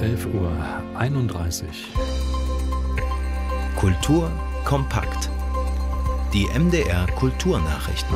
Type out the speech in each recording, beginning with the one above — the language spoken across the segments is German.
11:31 Uhr. Kultur kompakt. Die MDR Kulturnachrichten.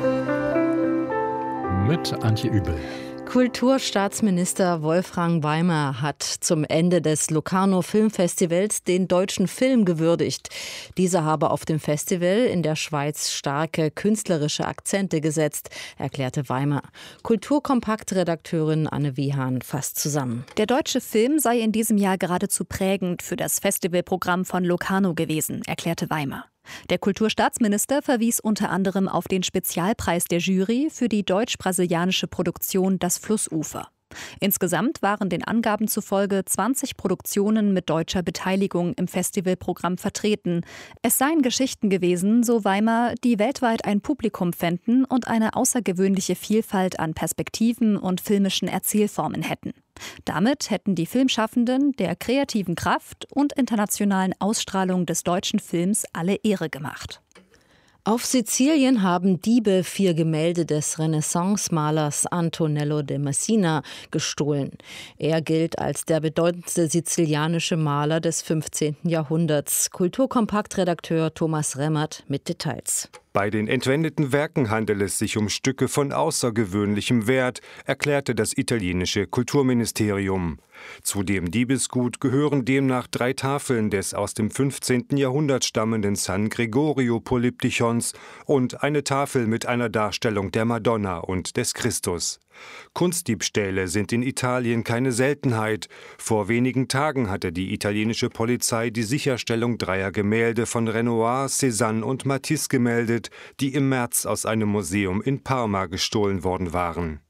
Mit Antje Übel. Kulturstaatsminister Wolfgang Weimer hat zum Ende des Locarno Filmfestivals den deutschen Film gewürdigt. Dieser habe auf dem Festival in der Schweiz starke künstlerische Akzente gesetzt, erklärte Weimer. Kulturkompakt-Redakteurin Anne Wiehan fasst zusammen. Der deutsche Film sei in diesem Jahr geradezu prägend für das Festivalprogramm von Locarno gewesen, erklärte Weimer. Der Kulturstaatsminister verwies unter anderem auf den Spezialpreis der Jury für die deutsch-brasilianische Produktion Das Flussufer. Insgesamt waren den Angaben zufolge 20 Produktionen mit deutscher Beteiligung im Festivalprogramm vertreten. Es seien Geschichten gewesen, so Weimer, die weltweit ein Publikum fänden und eine außergewöhnliche Vielfalt an Perspektiven und filmischen Erzählformen hätten. Damit hätten die Filmschaffenden der kreativen Kraft und internationalen Ausstrahlung des deutschen Films alle Ehre gemacht. Auf Sizilien haben Diebe 4 Gemälde des Renaissance-Malers Antonello de Messina gestohlen. Er gilt als der bedeutendste sizilianische Maler des 15. Jahrhunderts. Kulturkompakt-Redakteur Thomas Remmert mit Details. Bei den entwendeten Werken handelt es sich um Stücke von außergewöhnlichem Wert, erklärte das italienische Kulturministerium. Zu dem Diebesgut gehören demnach 3 Tafeln des aus dem 15. Jahrhundert stammenden San Gregorio Polyptychons und eine Tafel mit einer Darstellung der Madonna und des Christus. Kunstdiebstähle sind in Italien keine Seltenheit. Vor wenigen Tagen hatte die italienische Polizei die Sicherstellung 3 Gemälde von Renoir, Cézanne und Matisse gemeldet, die im März aus einem Museum in Parma gestohlen worden waren.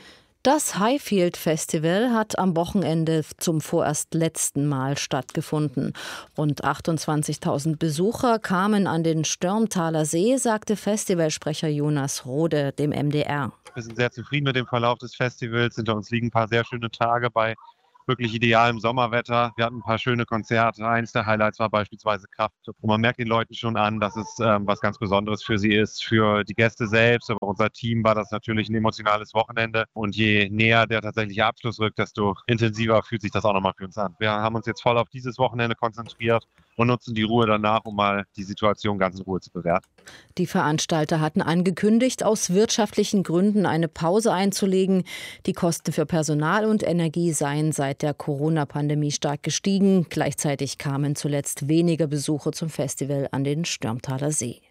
Das Highfield Festival hat am Wochenende zum vorerst letzten Mal stattgefunden. Rund 28.000 Besucher kamen an den Störmtaler See, sagte Festivalsprecher Jonas Rode dem MDR. Wir sind sehr zufrieden mit dem Verlauf des Festivals. Hinter uns liegen ein paar sehr schöne Tage bei wirklich idealem Sommerwetter. Wir hatten ein paar schöne Konzerte. Eins der Highlights war beispielsweise Kraft. Und man merkt den Leuten schon an, dass es was ganz Besonderes für sie ist. Für die Gäste selbst, aber unser Team war das natürlich ein emotionales Wochenende. Und je näher der tatsächliche Abschluss rückt, desto intensiver fühlt sich das auch nochmal für uns an. Wir haben uns jetzt voll auf dieses Wochenende konzentriert und nutzen die Ruhe danach, um mal die Situation ganz in Ruhe zu bewerten. Die Veranstalter hatten angekündigt, aus wirtschaftlichen Gründen eine Pause einzulegen. Die Kosten für Personal und Energie seien seit der Corona-Pandemie stark gestiegen. Gleichzeitig kamen zuletzt weniger Besucher zum Festival an den Störmtaler See.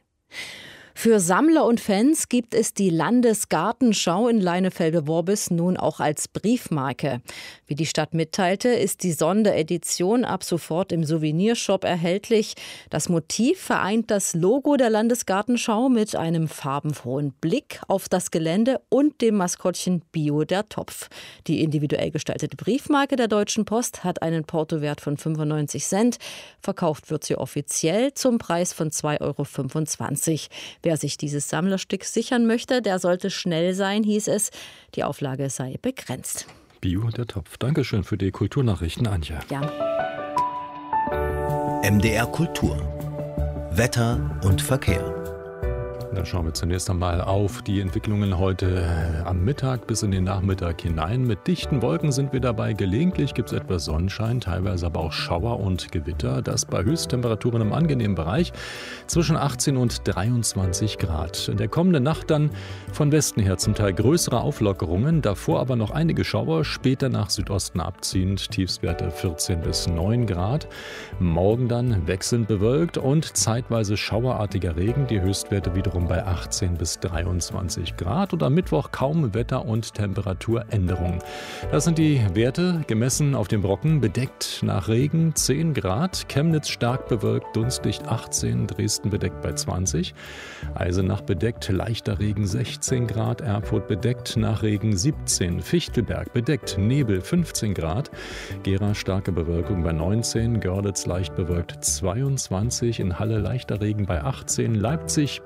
Für Sammler und Fans gibt es die Landesgartenschau in Leinefelde-Worbis nun auch als Briefmarke. Wie die Stadt mitteilte, ist die Sonderedition ab sofort im Souvenirshop erhältlich. Das Motiv vereint das Logo der Landesgartenschau mit einem farbenfrohen Blick auf das Gelände und dem Maskottchen Bio der Topf. Die individuell gestaltete Briefmarke der Deutschen Post hat einen Portowert von 95 Cent. Verkauft wird sie offiziell zum Preis von 2,25 €. Wer sich dieses Sammlerstück sichern möchte, der sollte schnell sein, hieß es. Die Auflage sei begrenzt. Bio der Topf. Dankeschön für die Kulturnachrichten, Antje. Ja. MDR Kultur. Wetter und Verkehr. Dann schauen wir zunächst einmal auf die Entwicklungen heute am Mittag bis in den Nachmittag hinein. Mit dichten Wolken sind wir dabei. Gelegentlich gibt es etwas Sonnenschein, teilweise aber auch Schauer und Gewitter. Das bei Höchsttemperaturen im angenehmen Bereich zwischen 18 und 23 Grad. In der kommenden Nacht dann von Westen her zum Teil größere Auflockerungen, davor aber noch einige Schauer, später nach Südosten abziehend, Tiefstwerte 14 bis 9 Grad. Morgen dann wechselnd bewölkt und zeitweise schauerartiger Regen, die Höchstwerte wiederum bei 18 bis 23 Grad und am Mittwoch kaum Wetter- und Temperaturänderung. Das sind die Werte gemessen auf dem Brocken, bedeckt nach Regen 10 Grad, Chemnitz stark bewölkt, Dunstdicht 18, Dresden bedeckt bei 20, Eisenach bedeckt, leichter Regen 16 Grad, Erfurt bedeckt, nach Regen 17, Fichtelberg bedeckt, Nebel 15 Grad, Gera starke Bewölkung bei 19, Görlitz leicht bewölkt 22, in Halle leichter Regen bei 18, Leipzig bedeckt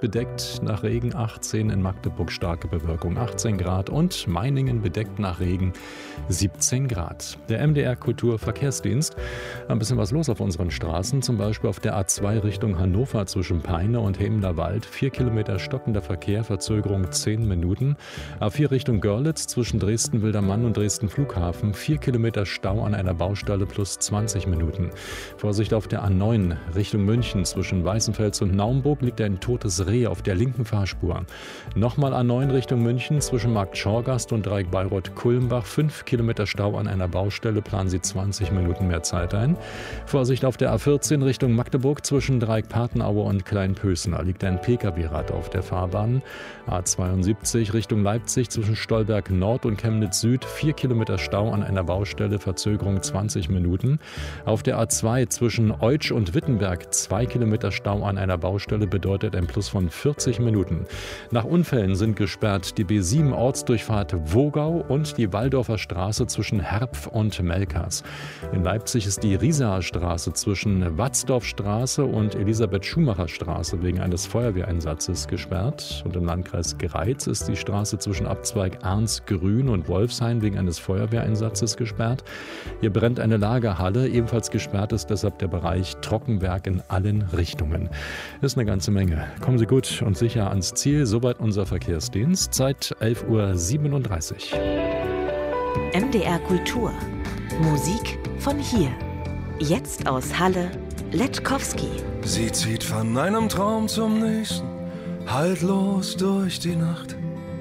bedeckt, nach Regen 18, in Magdeburg starke Bewölkung 18 Grad und Meiningen bedeckt nach Regen 17 Grad. Der MDR Kulturverkehrsdienst. Ein bisschen was los auf unseren Straßen, zum Beispiel auf der A2 Richtung Hannover zwischen Peine und Hemender Wald. 4 Kilometer stockender Verkehr, Verzögerung 10 Minuten. A4 Richtung Görlitz zwischen Dresden-Wildermann und Dresden-Flughafen. 4 Kilometer Stau an einer Baustelle plus 20 Minuten. Vorsicht auf der A9 Richtung München zwischen Weißenfels und Naumburg liegt ein totes Reh auf der linken Fahrspur. Nochmal A9 Richtung München zwischen Markt Schorgast und Dreieck Bayreuth-Kulmbach. 5 Kilometer Stau an einer Baustelle, planen Sie 20 Minuten mehr Zeit ein. Vorsicht auf der A14 Richtung Magdeburg zwischen Dreieck Patenaue und Kleinpösen. Da liegt ein Pkw-Rad auf der Fahrbahn. A72 Richtung Leipzig zwischen Stolberg Nord und Chemnitz Süd. 4 Kilometer Stau an einer Baustelle, Verzögerung 20 Minuten. Auf der A2 zwischen Eutsch und Wittenberg 2 Kilometer Stau an einer Baustelle, bedeutet ein Plus von 40 Minuten. Nach Unfällen sind gesperrt die B7 Ortsdurchfahrt Wogau und die Walldorfer Straße zwischen Herpf und Melkers. In Leipzig ist die Riesaer Straße zwischen Watzdorfstraße und Elisabeth-Schumacher-Straße wegen eines Feuerwehreinsatzes gesperrt. Und im Landkreis Greiz ist die Straße zwischen Abzweig Arnsgrün und Wolfshain wegen eines Feuerwehreinsatzes gesperrt. Hier brennt eine Lagerhalle, ebenfalls gesperrt ist deshalb der Bereich Trockenwerk in allen Richtungen. Das ist eine ganze Menge. Kommen Sie gut und sicher ans Ziel. Soweit unser Verkehrsdienst. Zeit 11:37 Uhr. MDR Kultur. Musik von hier. Jetzt aus Halle, Letkowski. Sie zieht von einem Traum zum nächsten, haltlos durch die Nacht.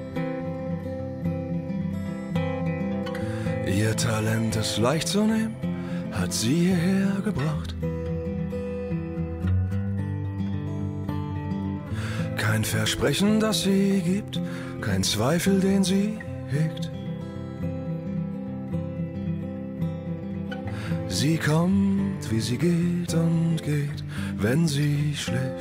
Ihr Talent ist leicht zu nehmen, hat sie hierher gebracht. Kein Versprechen, das sie gibt, kein Zweifel, den sie hegt. Sie kommt, wie sie geht und geht, wenn sie schläft.